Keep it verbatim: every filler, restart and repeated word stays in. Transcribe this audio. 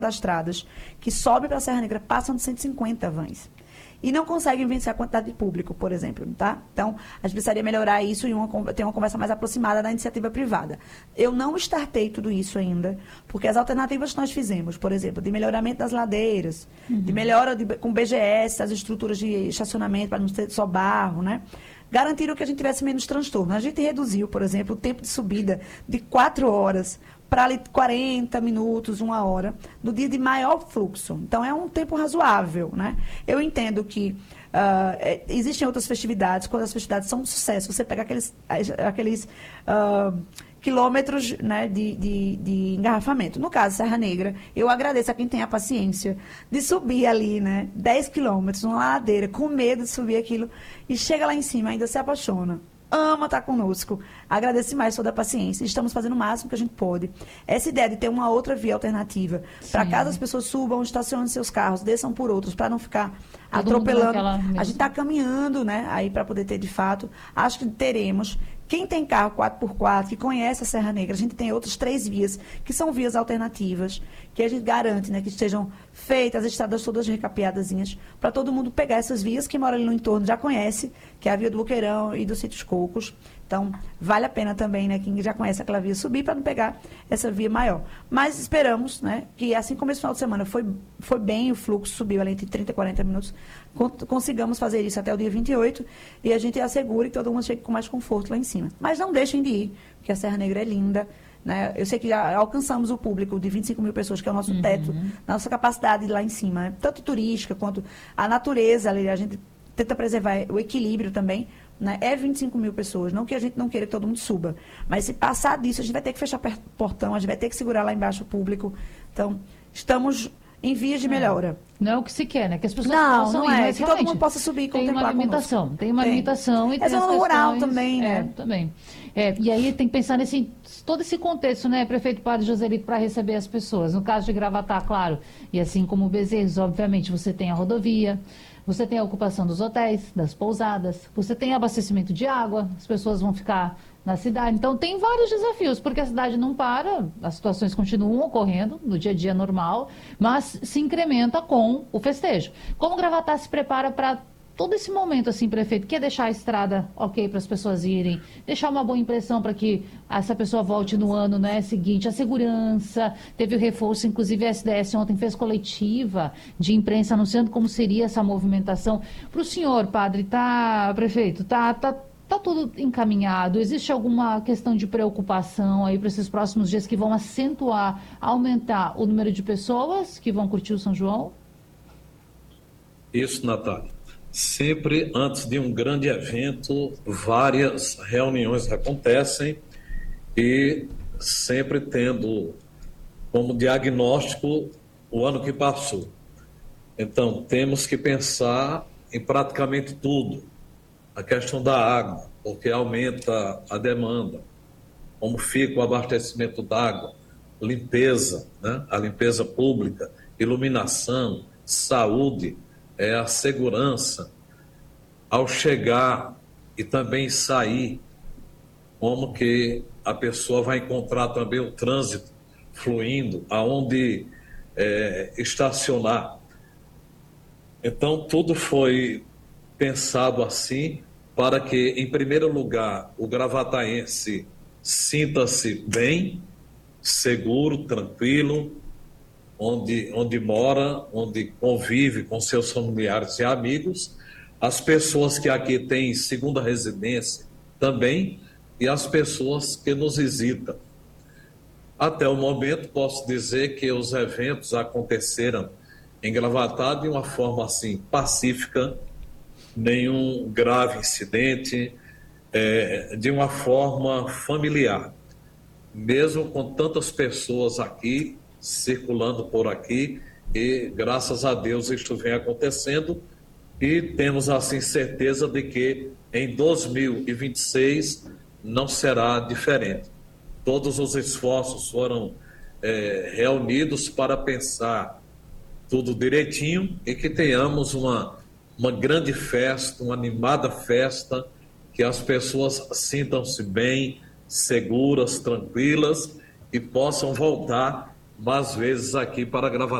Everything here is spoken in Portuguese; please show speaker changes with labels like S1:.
S1: cadastradas que sobem para a Serra Negra passam de cento e cinquenta vans. E não conseguem vencer a quantidade de público, por exemplo, tá? Então, a gente precisaria melhorar isso e uma, ter uma conversa mais aproximada da iniciativa privada. Eu não startei tudo isso ainda, porque as alternativas que nós fizemos, por exemplo, de melhoramento das ladeiras, uhum. de melhora de, com B G S, as estruturas de estacionamento para não ter só barro, né? Garantiram que a gente tivesse menos transtorno. A gente reduziu, por exemplo, o tempo de subida de quatro horas para quarenta minutos, uma hora, no dia de maior fluxo. Então, é um tempo razoável, né? Eu entendo que uh, existem outras festividades, quando as festividades são um sucesso, você pega aqueles, aqueles uh, quilômetros, né, de, de, de engarrafamento. No caso, Serra Negra, eu agradeço a quem tem a paciência de subir ali, né, dez quilômetros, numa ladeira, com medo de subir aquilo, e chega lá em cima, ainda se apaixona. Ama estar conosco. Agradeço mais toda a paciência. Estamos fazendo o máximo que a gente pode. Essa ideia de ter uma outra via alternativa, para caso as pessoas subam, estacionem seus carros, desçam por outros, para não ficar Todo atropelando. A gente está caminhando, né, aí para poder ter de fato. Acho que teremos. Quem tem carro quatro por quatro, que conhece a Serra Negra, a gente tem outras três vias, que são vias alternativas, que a gente garante, né, que estejam feitas, as estradas todas recapeadazinhas, para todo mundo pegar essas vias. Quem mora ali no entorno já conhece, que é a via do Boqueirão e do Sítios Cocos. Então, vale a pena também, né, quem já conhece aquela via, subir para não pegar essa via maior. Mas esperamos, né, que assim como esse final de semana foi, foi bem, o fluxo subiu ali entre trinta e quarenta minutos, consigamos fazer isso até o dia vinte e oito e a gente assegure que todo mundo chegue com mais conforto lá em cima. Mas não deixem de ir, porque a Serra Negra é linda, né? Eu sei que já alcançamos o público de vinte e cinco mil pessoas, que é o nosso teto, uhum. nossa capacidade lá em cima, né? Tanto turística quanto a natureza, ali, a gente tenta preservar o equilíbrio também, né? É vinte e cinco mil pessoas, não que a gente não queira que todo mundo suba, mas se passar disso, a gente vai ter que fechar portão, a gente vai ter que segurar lá embaixo o público. Então, estamos em vias de melhora.
S2: Não é o que se quer, né? Que as pessoas
S1: não,
S2: possam
S1: não
S2: ir,
S1: é,
S2: mas
S1: que todo mundo possa subir e contemplar
S2: Tem uma limitação,
S1: conosco.
S2: tem uma
S1: tem.
S2: limitação. E
S1: é zona rural também, né?
S2: É, também. É, e aí tem que pensar nesse, todo esse contexto, né, prefeito Padre Joselito, para receber as pessoas. No caso de Gravatá, claro, e assim como Bezerros, obviamente, você tem a rodovia, você tem a ocupação dos hotéis, das pousadas, você tem abastecimento de água, as pessoas vão ficar na cidade. Então, tem vários desafios, porque a cidade não para, as situações continuam ocorrendo no dia a dia normal, mas se incrementa com o festejo. Como Gravatá se prepara para todo esse momento, assim, prefeito, que é deixar a estrada ok para as pessoas irem, deixar uma boa impressão para que essa pessoa volte no ano, né, seguinte, a segurança, teve o reforço, inclusive a S D S ontem fez coletiva de imprensa anunciando como seria essa movimentação. Para o senhor, padre, tá, prefeito, tá, tá, tá tudo encaminhado? Existe alguma questão de preocupação aí para esses próximos dias que vão acentuar, aumentar o número de pessoas que vão curtir o São João?
S3: Isso, Natália. Sempre antes de um grande evento, várias reuniões acontecem e sempre tendo como diagnóstico o ano que passou. Então, temos que pensar em praticamente tudo. A questão da água, porque aumenta a demanda. Como fica o abastecimento d'água, limpeza, né? A limpeza pública, iluminação, saúde, é a segurança ao chegar e também sair, como que a pessoa vai encontrar também o trânsito fluindo, aonde é, estacionar. Então, tudo foi pensado assim para que, em primeiro lugar, o gravataense sinta-se bem, seguro, tranquilo, Onde, onde mora, onde convive com seus familiares e amigos, as pessoas que aqui têm segunda residência também, e as pessoas que nos visitam. Até o momento, posso dizer que os eventos aconteceram em Gravatá de uma forma assim, pacífica, nenhum grave incidente, é, de uma forma familiar. Mesmo com tantas pessoas aqui, circulando por aqui, e graças a Deus isto vem acontecendo e temos assim certeza de que em dois mil e vinte e seis não será diferente. Todos os esforços foram é, reunidos para pensar tudo direitinho e que tenhamos uma, uma grande festa, uma animada festa, que as pessoas sintam-se bem, seguras, tranquilas e possam voltar mais vezes aqui para gravar